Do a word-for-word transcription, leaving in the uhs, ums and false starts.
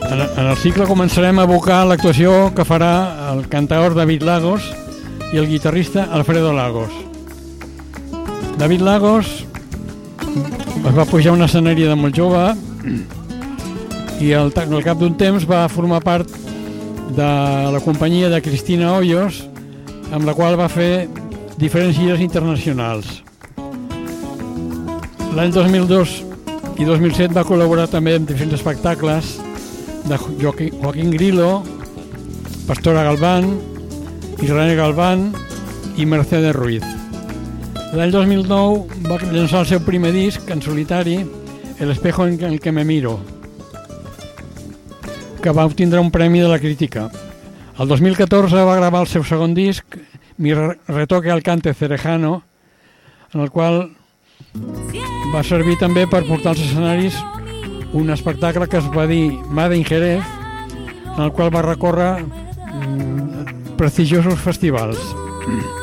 En, en el cicle començarem a evocar l'actuació que farà el cantaor David Lagos i el guitarrista Alfredo Lagos. David Lagos es va pujar a un escenari de molt jove i al, al cap d'un temps va formar part de la companyia de Cristina Hoyos, amb la qual va fer diferents gires internacionals. L'any dos mil dos i dos mil set va col·laborar també en diferents espectacles de Joaquín, Joaquín Grillo, Pastora Galván, Israel Galván i Mercedes Ruiz. L'any dos mil nou va llançar el seu primer disc en solitari, El espejo en el que me miro, que va obtindre un premi de la crítica. El dos mil catorze va gravar el seu segon disc, Mi retoque al cante cerejano, en el qual va servir també per portar als escenaris un espectacle que es va dir Made in Jerez, en el qual va recórrer prestigiosos festivals.